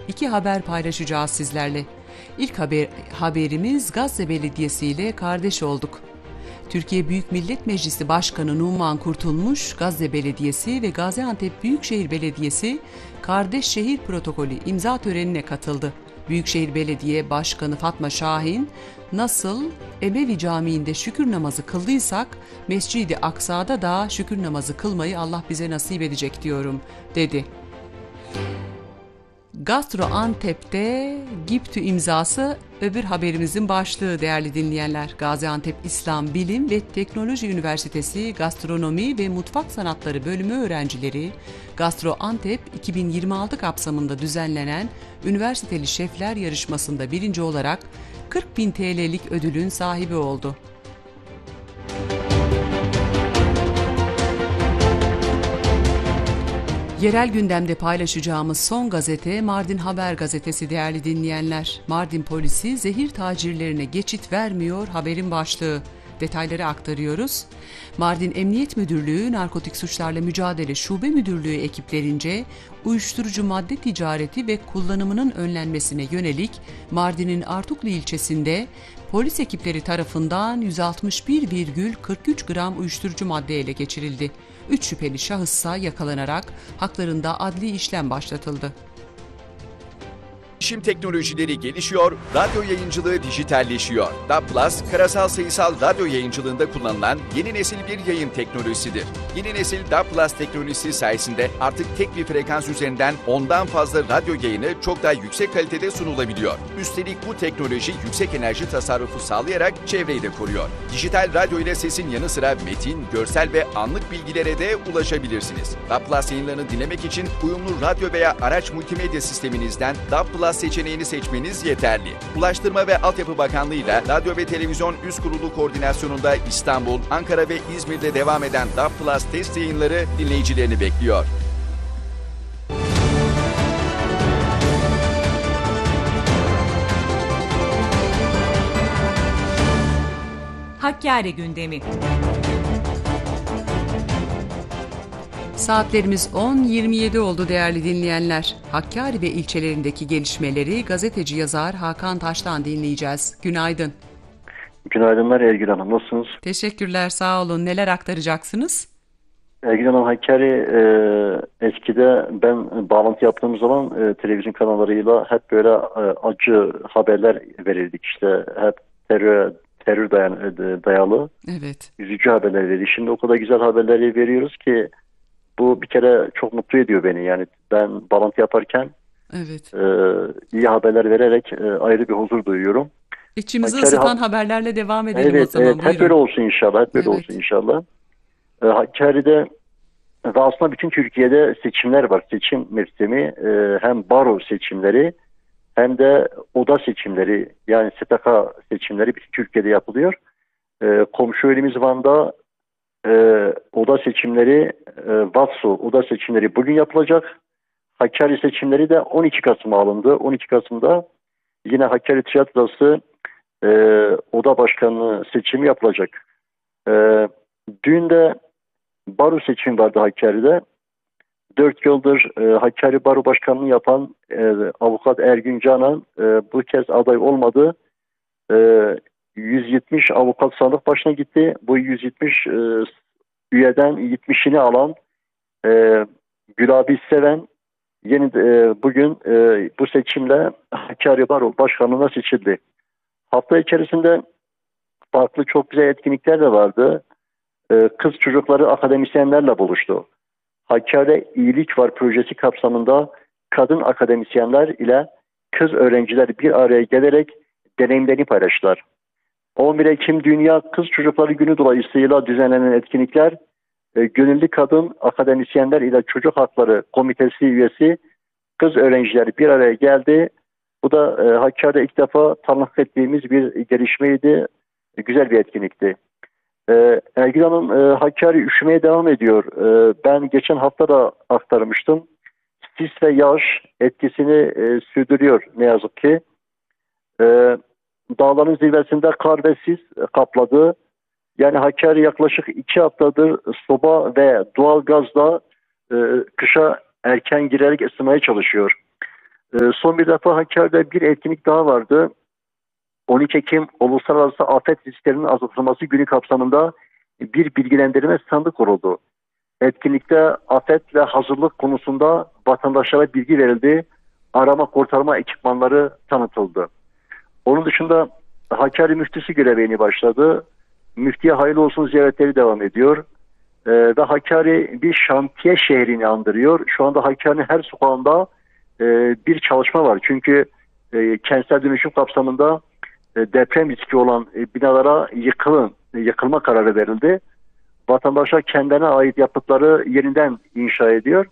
iki haber paylaşacağız sizlerle. İlk haberimiz Gazze Belediyesi ile kardeş olduk. Türkiye Büyük Millet Meclisi Başkanı Numan Kurtulmuş, Gazze Belediyesi ve Gaziantep Büyükşehir Belediyesi Kardeş Şehir Protokolü imza törenine katıldı. Büyükşehir Belediye Başkanı Fatma Şahin, nasıl Emevi Camii'nde şükür namazı kıldıysak, Mescid-i Aksa'da da şükür namazı kılmayı Allah bize nasip edecek diyorum, dedi. Gaziantep'te GİBTÜ imzası öbür haberimizin başlığı değerli dinleyenler. Gaziantep İslam Bilim ve Teknoloji Üniversitesi Gastronomi ve Mutfak Sanatları Bölümü öğrencileri Gaziantep 2026 kapsamında düzenlenen Üniversiteli Şefler Yarışması'nda birinci olarak 40.000 TL'lik ödülün sahibi oldu. Yerel gündemde paylaşacağımız son gazete Mardin Haber Gazetesi değerli dinleyenler. Mardin polisi zehir tacirlerine geçit vermiyor haberin başlığı. Detayları aktarıyoruz. Mardin Emniyet Müdürlüğü Narkotik Suçlarla Mücadele Şube Müdürlüğü ekiplerince uyuşturucu madde ticareti ve kullanımının önlenmesine yönelik Mardin'in Artuklu ilçesinde polis ekipleri tarafından 161,43 gram uyuşturucu madde ele geçirildi. 3 şüpheli şahıssa yakalanarak haklarında adli işlem başlatıldı. İletişim teknolojileri gelişiyor, radyo yayıncılığı dijitalleşiyor. DAB+, karasal sayısal radyo yayıncılığında kullanılan yeni nesil bir yayın teknolojisidir. Yeni nesil DAB+ teknolojisi sayesinde artık tek bir frekans üzerinden ondan fazla radyo yayını çok daha yüksek kalitede sunulabiliyor. Üstelik bu teknoloji yüksek enerji tasarrufu sağlayarak çevreyi de koruyor. Dijital radyo ile sesin yanı sıra metin, görsel ve anlık bilgilere de ulaşabilirsiniz. DAB+ yayınlarını dinlemek için uyumlu radyo veya araç multimedya sisteminizden DAB+ seçeneğini seçmeniz yeterli. Ulaştırma ve Altyapı Bakanlığı ile Radyo ve Televizyon Üst Kurulu koordinasyonunda İstanbul, Ankara ve İzmir'de devam eden DAB+ test yayınları dinleyicilerini bekliyor. Hakkari gündemi. Saatlerimiz 10.27 oldu değerli dinleyenler. Hakkari ve ilçelerindeki gelişmeleri gazeteci yazar Hakan Taş'tan dinleyeceğiz. Günaydın. Günaydınlar Ergün Hanım. Nasılsınız? Teşekkürler, sağ olun. Neler aktaracaksınız? Ergün Hanım, Hakkari eskide ben bağlantı yaptığım zaman televizyon kanallarıyla hep böyle acı haberler verirdik. İşte hep terör dayalı. Evet. Üzücü haberler verirdik. Şimdi o kadar güzel haberleri veriyoruz ki bu bir kere çok mutlu ediyor beni. Yani ben bağlantı yaparken evet. iyi haberler vererek ayrı bir huzur duyuyorum. İçimizi ısıtan haberlerle devam edelim o zaman. Evet, hep böyle olsun inşallah. Hep böyle olsun inşallah. Hakkari'de ve aslında bütün Türkiye'de seçimler var. Seçim mevsimi, hem baro seçimleri hem de oda seçimleri, yani STK seçimleri bütün Türkiye'de yapılıyor. Komşu ilimiz Van'da oda seçimleri, Vatsu oda seçimleri bugün yapılacak. Hakkari seçimleri de 12 Kasım'a alındı. 12 Kasım'da yine Hakkari Tiyatrosu oda başkanlığı seçimi yapılacak. Dün de baro seçimi vardı Hakkari'de. 4 yıldır Hakkari Baro Başkanlığı yapan avukat Ergün Canan bu kez aday olmadı. 170 avukat sandık başına gitti. Bu 170 üyeden 70'ini alan Gülabi Seven bugün bu seçimle Hakkari Baro Başkanlığı'na seçildi. Hafta içerisinde farklı çok güzel etkinlikler de vardı. Kız çocukları akademisyenlerle buluştu. Hakkari'de İyilik Var projesi kapsamında kadın akademisyenler ile kız öğrenciler bir araya gelerek deneyimlerini paylaştılar. 11 Ekim Dünya Kız Çocukları Günü dolayısıyla düzenlenen etkinlikler Gönüllü Kadın Akademisyenler ile Çocuk Hakları Komitesi üyesi kız öğrenciler bir araya geldi. Bu da Hakkari'de ilk defa tanıklık ettiğimiz bir gelişmeydi. Güzel bir etkinlikti. Ergün Hanım, Hakkari üşümeye devam ediyor. Ben geçen hafta da aktarmıştım. Sis ve yağış etkisini sürdürüyor ne yazık ki. Dağların zirvesinde kar ve sis kapladı. Yani Hakkari yaklaşık 2 haftadır soba ve doğal gazla kışa erken girerek ısınmaya çalışıyor. Son bir defa Hakkari'de bir etkinlik daha vardı. 12 Ekim Uluslararası Afet Risklerinin Azaltılması Günü kapsamında bir bilgilendirme standı kuruldu. Etkinlikte afetle hazırlık konusunda vatandaşlara bilgi verildi. Arama kurtarma ekipmanları tanıtıldı. Onun dışında Hakkari Müftüsü görevine başladı. Müftüye hayırlı olsun ziyaretleri devam ediyor. Ve Hakkari bir şantiye şehrini andırıyor. Şu anda Hakkari'nin her sokağında bir çalışma var. Çünkü kentsel dönüşüm kapsamında deprem riski olan binalara yıkılma kararı verildi. Vatandaşlar kendilerine ait yapıtları yeniden inşa ediyor.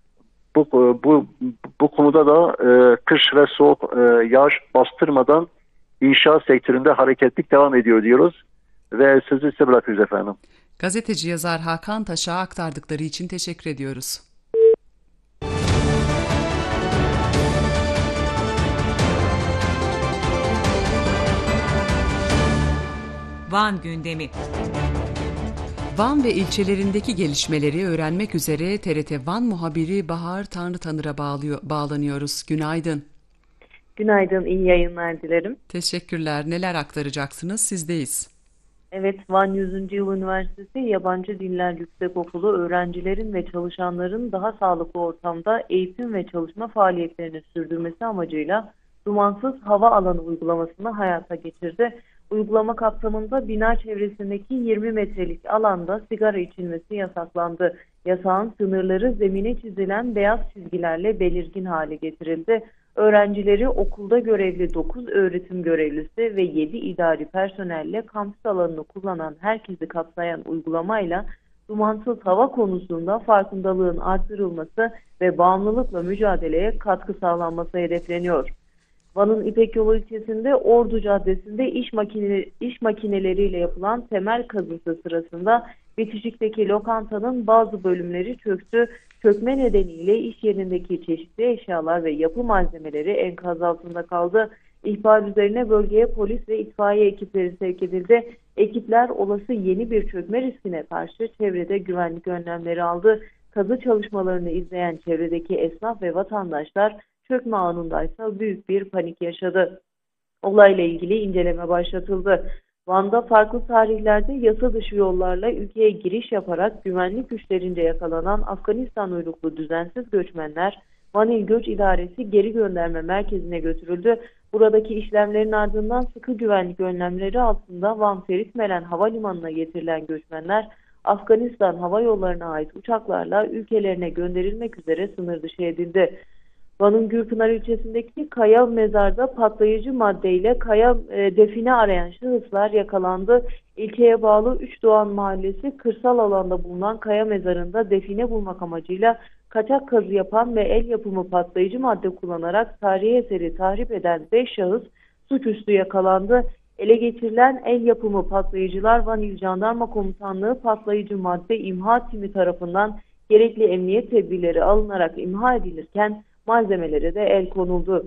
Bu konuda da kış ve soğuk yağış bastırmadan inşaat sektöründe hareketlilik devam ediyor diyoruz. Ve sözü size bırakıyoruz efendim. Gazeteci yazar Hakan Taş'a aktardıkları için teşekkür ediyoruz. Van gündemi. Van ve ilçelerindeki gelişmeleri öğrenmek üzere TRT Van muhabiri Bahar Tanrıtanır'a bağlanıyoruz. Günaydın. Günaydın, iyi yayınlar dilerim. Teşekkürler. Neler aktaracaksınız? Sizdeyiz. Evet, Van 100. Yıl Üniversitesi Yabancı Diller Yüksekokulu öğrencilerin ve çalışanların daha sağlıklı ortamda eğitim ve çalışma faaliyetlerini sürdürmesi amacıyla dumansız hava alanı uygulamasını hayata geçirdi. Uygulama kapsamında bina çevresindeki 20 metrelik alanda sigara içilmesi yasaklandı. Yasağın sınırları zemine çizilen beyaz çizgilerle belirgin hale getirildi. Öğrencileri okulda görevli 9 öğretim görevlisi ve 7 idari personelle kampüs alanını kullanan herkesi kapsayan uygulamayla dumansız hava konusunda farkındalığın artırılması ve bağımlılıkla mücadeleye katkı sağlanması hedefleniyor. Van'ın İpek Yolu ilçesinde Ordu Caddesi'nde iş makineleriyle yapılan temel kazısı sırasında bitişikteki lokantanın bazı bölümleri çöktü. Çökme nedeniyle iş yerindeki çeşitli eşyalar ve yapı malzemeleri enkaz altında kaldı. İhbar üzerine bölgeye polis ve itfaiye ekipleri sevk edildi. Ekipler olası yeni bir çökme riskine karşı çevrede güvenlik önlemleri aldı. Kazı çalışmalarını izleyen çevredeki esnaf ve vatandaşlar çökme anındaysa büyük bir panik yaşadı. Olayla ilgili inceleme başlatıldı. Van'da farklı tarihlerde yasa dışı yollarla ülkeye giriş yaparak güvenlik güçlerince yakalanan Afganistan uyruklu düzensiz göçmenler Van İl Göç İdaresi Geri Gönderme Merkezi'ne götürüldü. Buradaki işlemlerin ardından sıkı güvenlik önlemleri altında Van Ferit Melen Havalimanı'na getirilen göçmenler Afganistan Hava Yolları'na ait uçaklarla ülkelerine gönderilmek üzere sınır dışı edildi. Van'ın Gürpınar ilçesindeki kaya mezarda patlayıcı maddeyle define arayan şahıslar yakalandı. İlçeye bağlı Üçdoğan Mahallesi kırsal alanda bulunan kaya mezarında define bulmak amacıyla kaçak kazı yapan ve el yapımı patlayıcı madde kullanarak tarihi eseri tahrip eden 5 şahıs suçüstü yakalandı. Ele geçirilen el yapımı patlayıcılar Van İl Jandarma Komutanlığı patlayıcı madde imha timi tarafından gerekli emniyet tedbirleri alınarak imha edilirken malzemelere de el konuldu.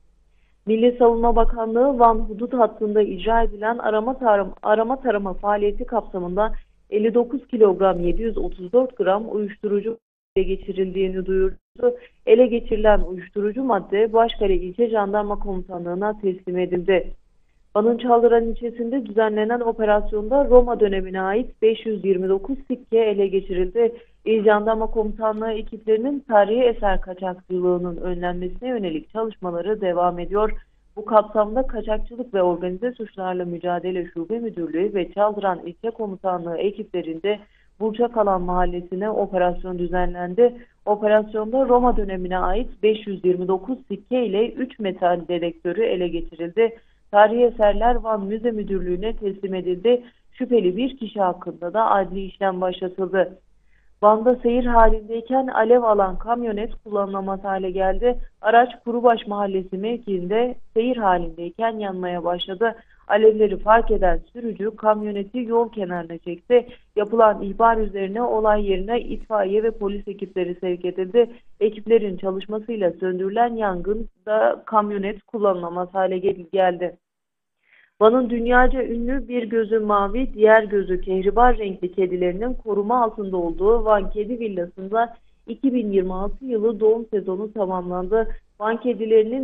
Milli Savunma Bakanlığı Van hudut hattında icra edilen arama tarama faaliyeti kapsamında 59 kilogram 734 gram uyuşturucu ele geçirildiğini duyurdu. Ele geçirilen uyuşturucu madde Başkale İlçe Jandarma Komutanlığı'na teslim edildi. Van'ın Çaldıran ilçesinde düzenlenen operasyonda Roma dönemine ait 529 sikke ele geçirildi. İl Jandarma Komutanlığı ekiplerinin tarihi eser kaçakçılığının önlenmesine yönelik çalışmaları devam ediyor. Bu kapsamda Kaçakçılık ve Organize Suçlarla Mücadele Şube Müdürlüğü ve Çaldıran İlçe Komutanlığı ekiplerinde Burçakalan Mahallesi'ne operasyon düzenlendi. Operasyonda Roma dönemine ait 529 sikke ile 3 metal dedektörü ele geçirildi. Tarihi eserler Van Müze Müdürlüğü'ne teslim edildi. Şüpheli bir kişi hakkında da adli işlem başlatıldı. Van'da seyir halindeyken alev alan kamyonet kullanılamaz hale geldi. Araç Kurubaş Mahallesi mevkiinde seyir halindeyken yanmaya başladı. Alevleri fark eden sürücü kamyoneti yol kenarına çekti. Yapılan ihbar üzerine olay yerine itfaiye ve polis ekipleri sevk edildi. Ekiplerin çalışmasıyla söndürülen yangında kamyonet kullanılamaz hale geldi. Van'ın dünyaca ünlü bir gözü mavi, diğer gözü kehribar renkli kedilerinin koruma altında olduğu Van Kedi Villası'nda 2026 yılı doğum sezonu tamamlandı. Van kedilerinin